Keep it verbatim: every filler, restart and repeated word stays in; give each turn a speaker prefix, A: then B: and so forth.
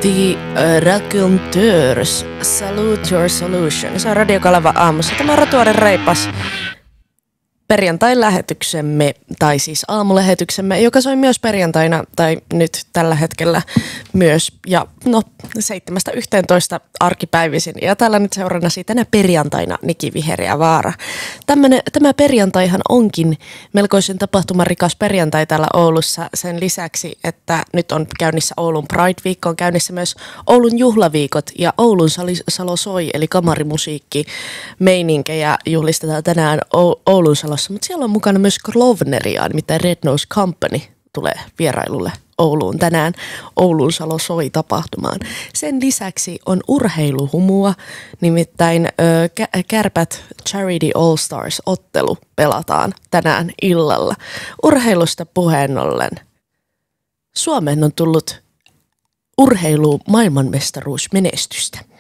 A: The Raconteurs, Salute Your Solution. Se on Radiokalava aamussa. Tämä on Rotuaaren reipas perjantai-lähetyksemme, tai siis aamulähetyksemme, joka soi myös perjantaina, tai nyt tällä hetkellä myös, ja no seitsemästä yhteentoista arkipäivisin. Ja täällä nyt seurana tänä perjantaina Niki Viheriävaara. Tämmönen, tämä perjantaihan onkin melkoisen tapahtumarikas perjantai täällä Oulussa sen lisäksi, että nyt on käynnissä Oulun Pride-viikko, on käynnissä myös Oulun juhlaviikot ja Oulun Salo soi, eli kamarimusiikki meininkejä juhlistetaan tänään o- Oulun Salossa, mutta siellä on mukana myös Klovneria, nimittäin Red Nose Company tulee vierailulle Ouluun tänään Oulun Salo soi tapahtumaan. Sen lisäksi on urheiluhumua, nimittäin ö, kä- Kärpät Charity All Stars -ottelu pelataan tänään illalla. Urheilusta puheen ollen Suomeen on tullut urheilu maailmanmestaruusmenestystä.